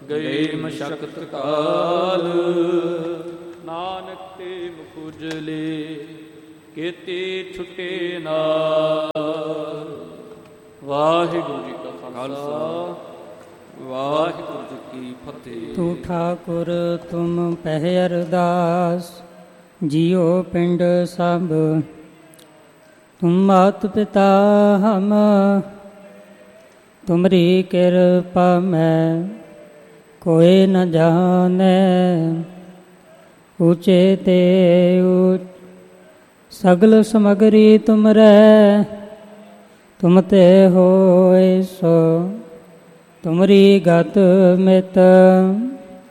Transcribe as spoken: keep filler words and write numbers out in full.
ਗਏ ਮਸ਼ਕਤ ਕਾਲ। ਨਾਨਕ ਤੇ ਮੁਖੁਜਲੇ ਕੀਤੀ ਛੁਟੇ ਨਾਲ। ਵਾਹਿਗੁਰੂ ਜੀ ਕਾ ਖਾਲਸਾ, ਵਾਹਿਗੁਰੂ ਜੀ ਕੀ ਫਤਿਹ। ਤੂੰ ਠਾਕੁਰ ਤੁਮ ਪਹਿ ਅਰਦਾਸ, ਜੀਉ ਪਿੰਡ ਸਭ ਤੁਮ ਮਾਤ ਪਿਤਾ ਹਮ। ਤੁਮਰੀ ਕਿਰਪਾ ਮੈਂ ਕੋਇ ਨ ਜਾਣੈ। ਉੱਚੇ ਤੇ ਉੱਚ ਸਗਲ ਸਮਗਰੀ ਤੁਮਰੈ। ਤੁਮ ਤੇ ਹੋਇ ਸੋ ਤੁਮਰੀ ਗਤ ਮਿਤ।